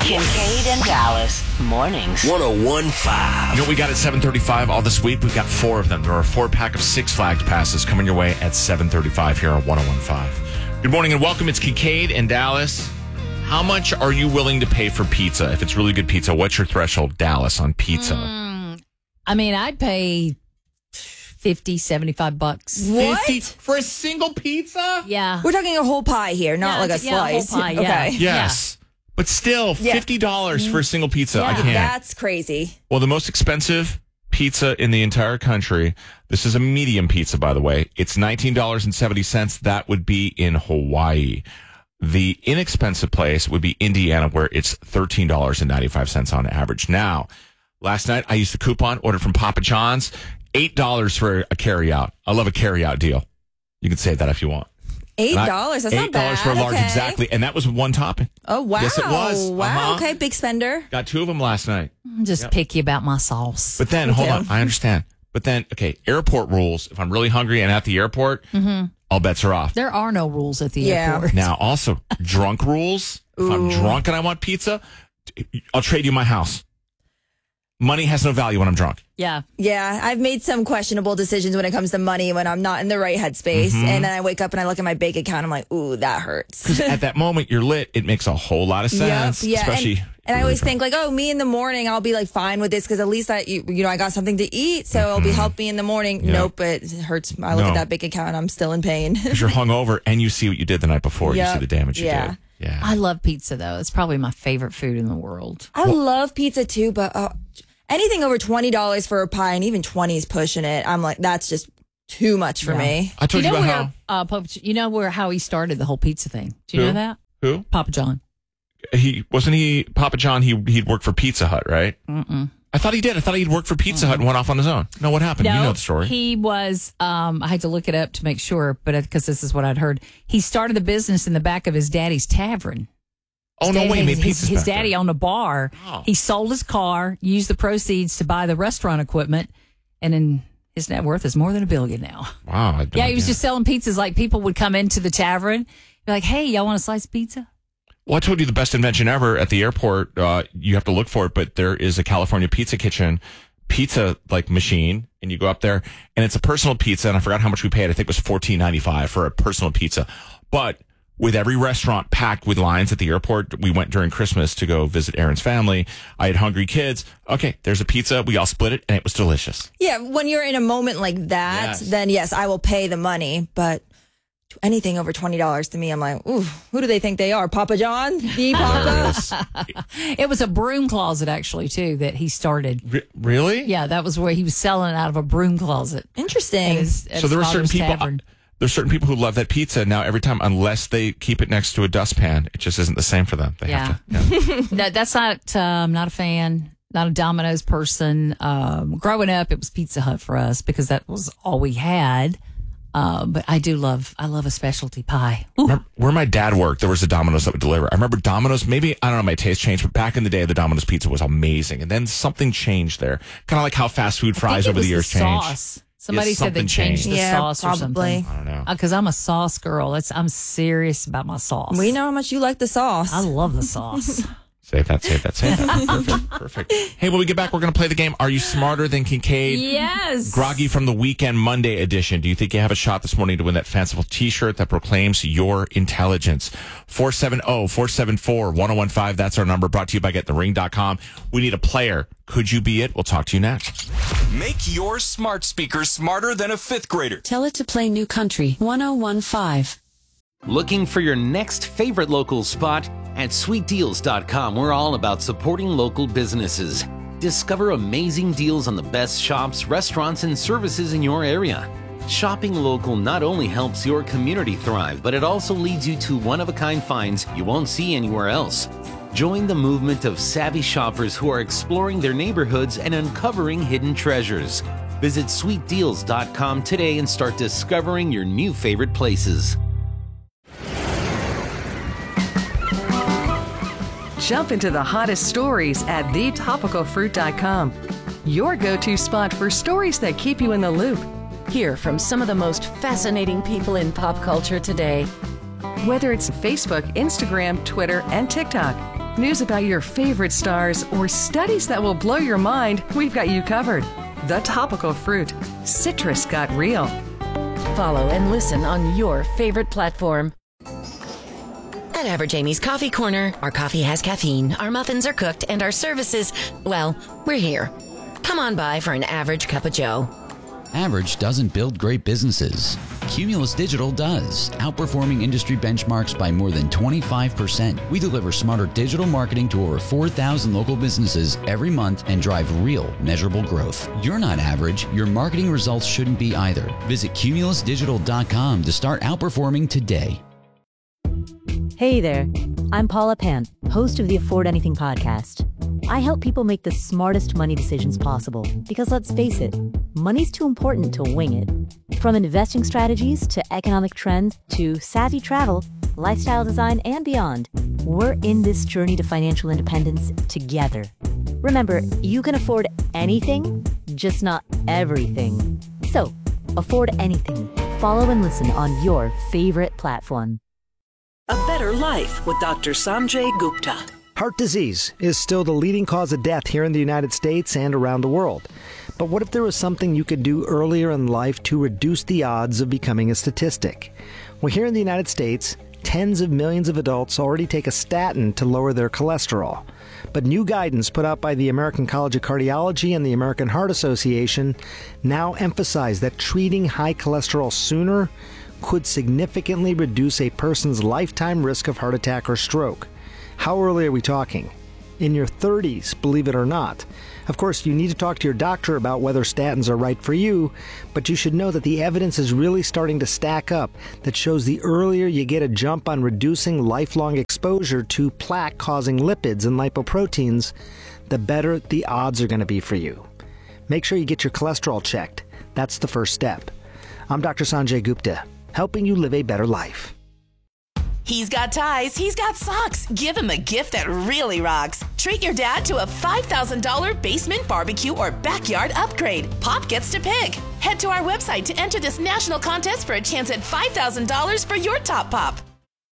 Kincaid and Dallas mornings. 101.5. You know what we got at 7:35 all this week? We've got 4 of them. There are a 4-pack of Six Flags passes coming your way at 7:35 here on 101.5. Good morning and welcome. It's Kincaid and Dallas. How much are you willing to pay for pizza? If it's really good pizza, what's your threshold, Dallas, on pizza? I mean, I'd pay $50, $75. What? 50 for a single pizza? Yeah. We're talking a whole pie here, not like a slice. whole pie, yeah. Okay. Yes. But still, $50 for a single pizza. I Yeah. can't. That's crazy. Well, the most expensive pizza in the entire country, this is a medium pizza, by the way. It's $19.70. That would be in Hawaii. The inexpensive place would be Indiana, where it's $13.95 on average. Now, last night I used the coupon, ordered from Papa John's, $8 for a carryout. I love a carryout deal. You can save that if you want. $8? That's not bad. $8 for a large, okay. exactly. And that was one topping. Oh, wow. Yes, it was. Wow. Uh-huh. Okay, big spender. Got 2 of them last night. I'm just picky about my sauce. But then, hold on, I understand. But then, okay, airport rules. If I'm really hungry and at the airport, all bets are off. There are no rules at the Yeah. airport. Now, also, drunk rules. If I'm drunk and I want pizza, I'll trade you my house. Money has no value when I'm drunk. Yeah. Yeah, I've made some questionable decisions when it comes to money when I'm not in the right headspace. And then I wake up and I look at my bank account. I'm like, ooh, that hurts. Because at that moment, you're lit. It makes a whole lot of sense. Yeah. Especially. And I always think like, oh, me in the morning, I'll be like fine with this because at least I got something to eat. So it'll be help me in the morning. Yeah. Nope, it hurts. I look No. at that bank account and I'm still in pain. Because you're hungover and you see what you did the night before. Yep. You see the damage you Yeah. did. Yeah. I love pizza, though. It's probably my favorite food in the world. I love pizza too, but anything over $20 for a pie and even 20 is pushing it. I'm like, that's just too much for me. I told you, about how he started the whole pizza thing. Do you Who? know that? Who? Papa John. Wasn't he Papa John? He'd worked for Pizza Hut, right? Mm-mm. I thought he did. I thought he'd worked for Pizza Hut and went off on his own. No, what happened? No, you know the story. He was, I had to look it up to make sure, but because this is what I'd heard. He started the business in the back of his daddy's tavern. Oh, no way. He made pizzas His back daddy there. owned a bar. Oh. He sold his car, used the proceeds to buy the restaurant equipment, and then his net worth is more than $1 billion now. Wow. I had no Yeah, he was idea. just selling pizzas. Like people would come into the tavern, be like, "Hey, y'all want a slice of pizza?" Well, I told you the best invention ever at the airport. You have to look for it, but there is a California Pizza Kitchen pizza like machine, and you go up there, and it's a personal pizza. And I forgot how much we paid. I think it was $14.95 for a personal pizza. But with every restaurant packed with lines at the airport, we went during Christmas to go visit Aaron's family. I had hungry kids. Okay, there's a pizza. We all split it, and it was delicious. Yeah, when you're in a moment like that, Yes. then yes, I will pay the money. But anything over $20 to me, I'm like, ooh, who do they think they are? Papa John? The Papa? It was a broom closet actually too that he started. Really? Yeah, that was where he was selling out of a broom closet. Interesting. So there were certain people. There's certain people who love that pizza now. Every time, unless they keep it next to a dustpan, it just isn't the same for them. They have to. No, that's not. I'm not a fan. Not a Domino's person. Growing up, it was Pizza Hut for us because that was all we had. But I love a specialty pie. Ooh. Remember, where my dad worked, there was a Domino's that would deliver. I remember Domino's, maybe, I don't know, my taste changed, but back in the day, the Domino's pizza was amazing. And then something changed there. Kind of like how fast food fries over the years changed. Sauce. Somebody Yes, said they something changed the changed. sauce Yeah, or something. probably. I don't know. Because I'm a sauce girl. I'm serious about my sauce. We know how much you like the sauce. I love the sauce. Save that. Perfect. Hey, when we get back, we're going to play the game. Are you smarter than Kincaid? Yes. Groggy from the Weekend Monday edition. Do you think you have a shot this morning to win that fanciful T-shirt that proclaims your intelligence? 470-474-1015. That's our number, brought to you by GetTheRing.com. We need a player. Could you be it? We'll talk to you next. Make your smart speaker smarter than a 5th grader. Tell it to play New Country 1015. Looking for your next favorite local spot? At sweetdeals.com, we're all about supporting local businesses. Discover amazing deals on the best shops, restaurants, and services in your area. Shopping local not only helps your community thrive, but it also leads you to one-of-a-kind finds you won't see anywhere else. Join the movement of savvy shoppers who are exploring their neighborhoods and uncovering hidden treasures. Visit sweetdeals.com today and start discovering your new favorite places. Jump into the hottest stories at thetopicalfruit.com. Your go-to spot for stories that keep you in the loop. Hear from some of the most fascinating people in pop culture today. Whether it's Facebook, Instagram, Twitter, and TikTok. news about your favorite stars, or studies that will blow your mind, we've got you covered. The Topical Fruit. Citrus got real. Follow and listen on your favorite platform. At Average Amy's Coffee Corner, our coffee has caffeine, our muffins are cooked, and our services, well, we're here. Come on by for an average cup of joe. Average doesn't build great businesses. Cumulus Digital does, outperforming industry benchmarks by more than 25%. We deliver smarter digital marketing to over 4,000 local businesses every month and drive real, measurable growth. You're not average. Your marketing results shouldn't be either. Visit cumulusdigital.com to start outperforming today. Hey there, I'm Paula Pant, host of the Afford Anything podcast. I help people make the smartest money decisions possible because let's face it, money's too important to wing it. From investing strategies to economic trends to savvy travel, lifestyle design, and beyond, we're in this journey to financial independence together. Remember, you can afford anything, just not everything. So, afford anything. Follow and listen on your favorite platform. A Better Life with Dr. Sanjay Gupta. Heart disease is still the leading cause of death here in the United States and around the world. But what if there was something you could do earlier in life to reduce the odds of becoming a statistic? Well, here in the United States, tens of millions of adults already take a statin to lower their cholesterol. But new guidance put out by the American College of Cardiology and the American Heart Association now emphasize that treating high cholesterol sooner could significantly reduce a person's lifetime risk of heart attack or stroke. How early are we talking? In your 30s, believe it or not. Of course, you need to talk to your doctor about whether statins are right for you, but you should know that the evidence is really starting to stack up that shows the earlier you get a jump on reducing lifelong exposure to plaque-causing lipids and lipoproteins, the better the odds are going to be for you. Make sure you get your cholesterol checked. That's the first step. I'm Dr. Sanjay Gupta, helping you live a better life. He's got ties, he's got socks. Give him a gift that really rocks. Treat your dad to a $5,000 basement barbecue or backyard upgrade. Pop gets to pick. Head to our website to enter this national contest for a chance at $5,000 for your top pop.